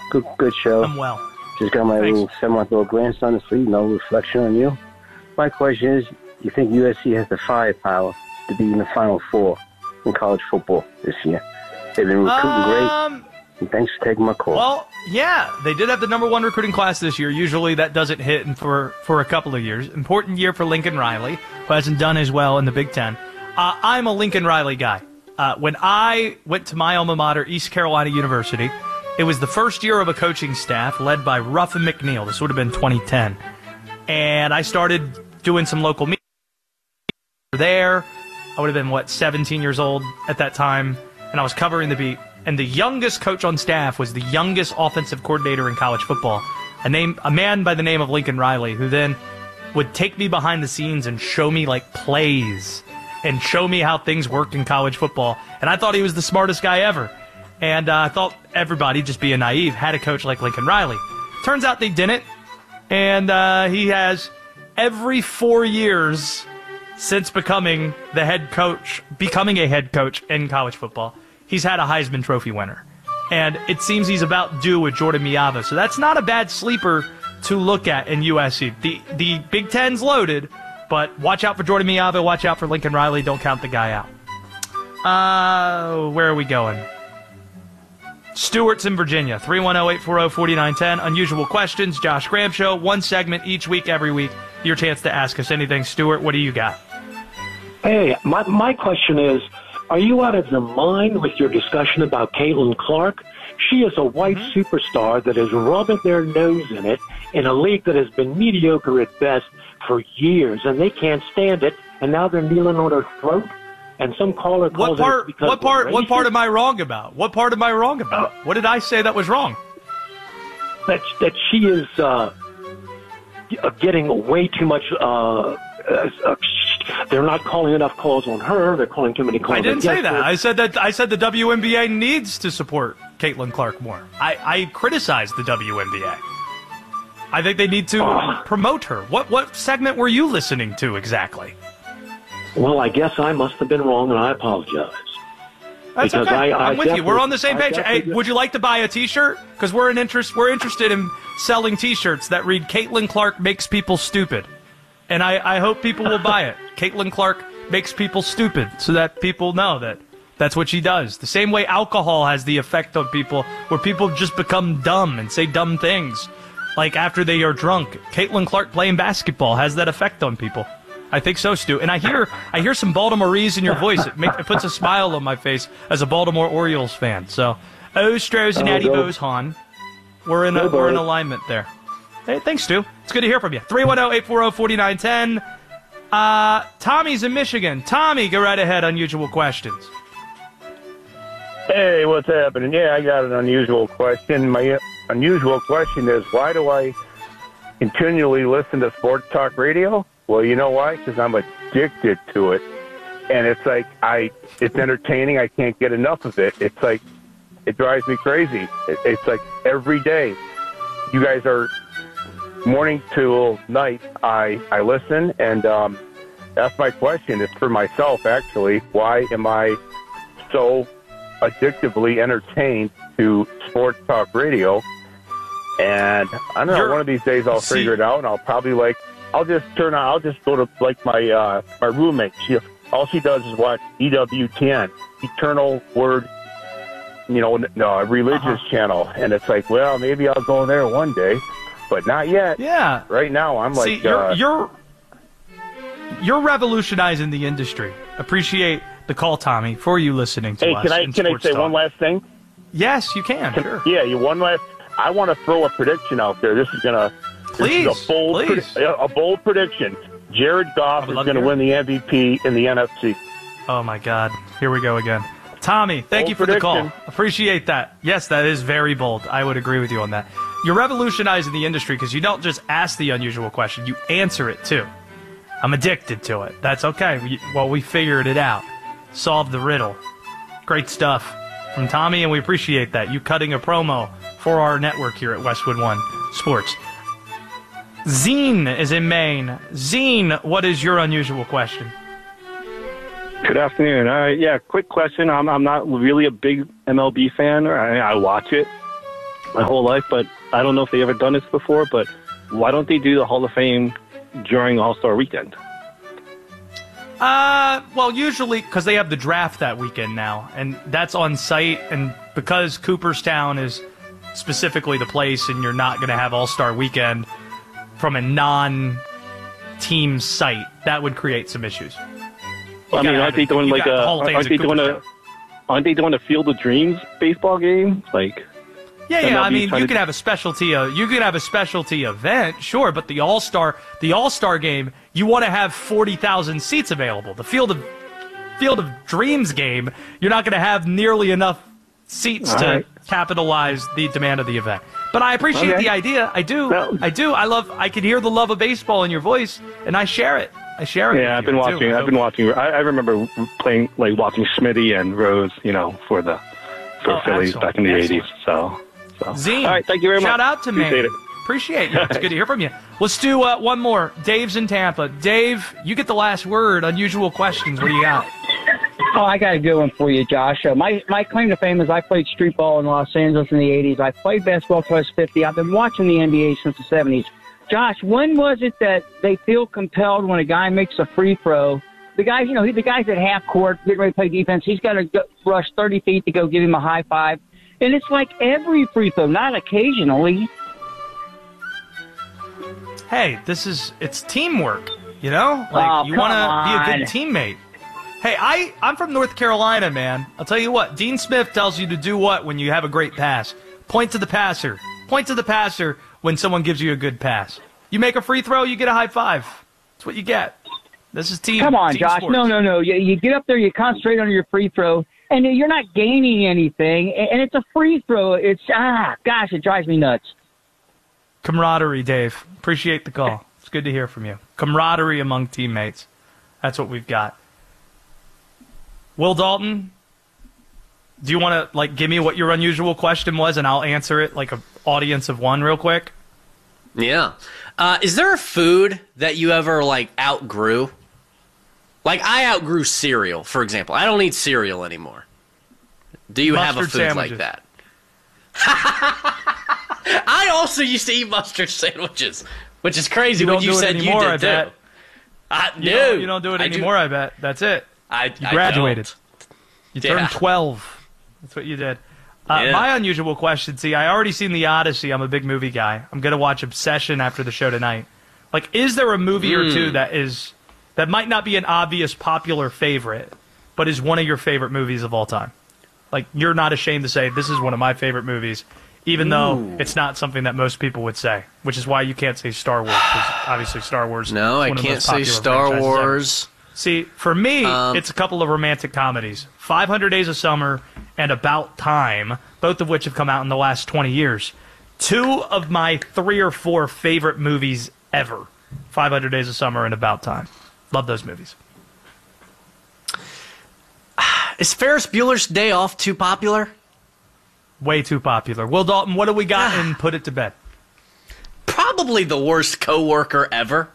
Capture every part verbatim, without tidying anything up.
Good, good show. I'm well. Just got my Thanks. little seven-month-old grandson asleep. No reflection on you. My question is, you think U S C has the firepower to be in the Final Four in college football this year? They've been recruiting Um, great. And thanks for taking my call. Well, yeah, they did have the number one recruiting class this year. Usually that doesn't hit in for, for a couple of years. Important year for Lincoln Riley, who hasn't done as well in the Big Ten. Uh, I'm a Lincoln Riley guy. Uh, when I went to my alma mater, East Carolina University, it was the first year of a coaching staff led by Ruffin McNeil. This would have been twenty ten. And I started doing some local meetings there. I would have been, what, seventeen years old at that time, and I was covering the beat. And the youngest coach on staff was the youngest offensive coordinator in college football, a name, a man by the name of Lincoln Riley, who then would take me behind the scenes and show me, like, plays and show me how things worked in college football. And I thought he was the smartest guy ever. And uh, I thought everybody, just being naive, had a coach like Lincoln Riley. Turns out they didn't. And uh, he has every four years since becoming the head coach, becoming a head coach in college football, he's had a Heisman Trophy winner. And it seems he's about due with Jordan Miava. So that's not a bad sleeper to look at in U S C. The, the Big Ten's loaded, but watch out for Jordan Miava, watch out for Lincoln Riley. Don't count the guy out. Uh, where are we going? Stewart's in Virginia. three one zero, eight four zero, four nine one zero. Unusual Questions, Josh Graham Show. One segment each week, every week. Your chance to ask us anything. Stuart, what do you got? Hey, my, my question is, are you out of your mind with your discussion about Caitlin Clark? She is a white mm-hmm. superstar that is rubbing their nose in it in a league that has been mediocre at best for years, and they can't stand it, and now they're kneeling on her throat. And some caller calls what part, it because what part, racist. what part am I wrong about? What part am I wrong about? Uh, what did I say that was wrong? That that she is uh, getting way too much. Uh, uh, they're not calling enough calls on her. They're calling too many calls. I didn't say that. Her. I said that. I said the W N B A needs to support Caitlin Clark more. I, I criticized the W N B A. I think they need to uh, promote her. What what segment were you listening to exactly? Well, I guess I must have been wrong, and I apologize. That's because okay. I, I I'm with you. We're on the same page. Hey, would you like to buy a T-shirt? Because we're an interest. We're interested in selling T-shirts that read "Caitlin Clark makes people stupid," and I, I hope people will buy it. Caitlin Clark makes people stupid, so that people know that that's what she does. The same way alcohol has the effect on people, where people just become dumb and say dumb things, like after they are drunk. Caitlin Clark playing basketball has that effect on people. I think so, Stu. And I hear I hear some Baltimoreese in your voice. It, make, it puts a smile on my face as a Baltimore Orioles fan. So, Ostros and Natty Bozhan, we're in a, we're in alignment there. Hey, thanks, Stu. It's good to hear from you. three one zero, eight four zero, four nine one zero. Uh, Tommy's in Michigan. Tommy, go right ahead. Unusual Questions. Hey, what's happening? Yeah, I got an unusual question. My unusual question is, why do I continually listen to sports talk radio? Well, you know why? Because I'm addicted to it, and it's like I, it's entertaining. I can't get enough of it. It's like it drives me crazy. It, it's like every day, you guys are morning till night. I I listen, and um, that's my question. It's for myself, actually. Why am I so addictively entertained to sports talk radio? And I don't know. You're, one of these days, I'll see, figure it out, and I'll probably like. I'll just turn on. I'll just go to like my uh, my roommate. She all she does is watch E W T N, Eternal Word, you know, no, a religious uh-huh. channel, and it's like, well, maybe I'll go there one day, but not yet. Yeah. Right now, I'm See, like, you're, uh, you're you're revolutionizing the industry. Appreciate the call, Tommy, for you listening to hey, us. Can I can I say talk. one last thing? Yes, you can. can sure. Yeah, you one last. I want to throw a prediction out there. This is gonna. Please, this is a bold, please. a bold prediction. Jared Goff is going to win the M V P in the N F C. Oh, my God. Here we go again. Tommy, thank bold you for prediction. the call. Appreciate that. Yes, that is very bold. I would agree with you on that. You're revolutionizing the industry because you don't just ask the unusual question. You answer it, too. I'm addicted to it. That's okay. We, well, we figured it out. Solved the riddle. Great stuff from Tommy, and we appreciate that. You cutting a promo for our network here at Westwood One Sports. Zine is in Maine. Zine, what is your unusual question? Good afternoon. All right, yeah, quick question. I'm I'm not really a big M L B fan. I, I watch it, my whole life, but I don't know if they ever done this before. But why don't they do the Hall of Fame during All-Star Weekend? Uh, well, usually because they have the draft that weekend now, and that's on site, and because Cooperstown is specifically the place, and you're not going to have All-Star Weekend from a non-team site, that would create some issues. You I mean, aren't they doing like a? Aren't they doing a? Aren't they doing a Field of Dreams baseball game? Like, yeah, yeah. I mean, you could have a specialty. Uh, you could have a specialty event, sure, but the All Star, the All Star game, you want to have forty thousand seats available. The Field of Field of Dreams game, you're not going to have nearly enough seats All to right. capitalize the demand of the event. But I appreciate Okay. the idea. I do. Well- I do. I love. I can hear the love of baseball in your voice, and I share it. I share it. Yeah, with I've been you, too. watching. I've been watching. I, I remember playing, like watching Smitty and Rose, you know, for the for Oh, Phillies excellent, back in the excellent. eighties. So, so. Zine, all right, thank you very much. Shout out to me. Appreciate it. Appreciate you. It's good to hear from you. Let's do uh, one more. Dave's in Tampa. Dave, you get the last word. Unusual questions. What do you got? Oh, I got a good one for you, Josh. Uh, my my claim to fame is I played street ball in Los Angeles in the eighties. I played basketball till I was fifty. I've been watching the N B A since the seventies. Josh, when was it that they feel compelled when a guy makes a free throw? The guy, you know, he, the guy's at half court, getting ready to play defense. He's got to go, rush thirty feet to go give him a high five. And it's like every free throw, not occasionally. Hey, this is, it's teamwork, you know? Like, Oh, you come want to be a on. good teammate. Hey, I, I'm from North Carolina, man. I'll tell you what, Dean Smith tells you to do what when you have a great pass? Point to the passer. Point to the passer when someone gives you a good pass. You make a free throw, you get a high five. That's what you get. This is team Come on, team Josh. sports. No, no, no. You, you get up there, you concentrate on your free throw, and you're not gaining anything. And it's a free throw. It's, ah, gosh, it drives me nuts. Camaraderie, Dave. Appreciate the call. It's good to hear from you. Camaraderie among teammates. That's what we've got. Will Dalton, do you want to like give me what your unusual question was, and I'll answer it like an audience of one real quick? Yeah. Uh, is there a food that you ever like outgrew? Like I outgrew cereal, for example. I don't eat cereal anymore. Do you have a Mustard food sandwiches. like that? I also used to eat mustard sandwiches, which is crazy. You when don't you do it said anymore, you I did bet. too. I, You, no, don't, you don't do it I anymore, I bet. That's it. I, You I graduated. don't. You Yeah. turned twelve. That's what you did. Uh, Yeah. My unusual question, see, I already seen The Odyssey. I'm a big movie guy. I'm going to watch Obsession after the show tonight. Like, is there a movie or Hmm. two that is that might not be an obvious popular favorite, but is one of your favorite movies of all time? Like, you're not ashamed to say, this is one of my favorite movies, even though it's not something that most people would say, which is why you can't say Star Wars, because obviously Star Wars No, is I one of the can't most say popular Star franchises ever. Wars. See, for me, Um, it's a couple of romantic comedies. five hundred Days of Summer and About Time, both of which have come out in the last twenty years. Two of my three or four favorite movies ever. five hundred Days of Summer and About Time. Love those movies. Is Ferris Bueller's Day Off too popular? Way too popular. Will Dalton, what do we got and put it to bed? Probably the worst coworker ever.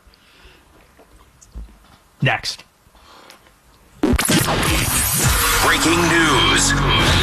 Next. Breaking news.